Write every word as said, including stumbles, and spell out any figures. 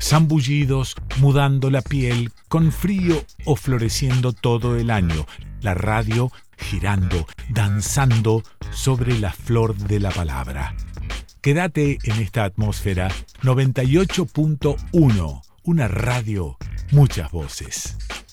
Zambullidos, mudando la piel, con frío o floreciendo todo el año. La radio girando, danzando sobre la flor de la palabra. Quédate en esta atmósfera noventa y ocho punto uno, una radio, muchas voces.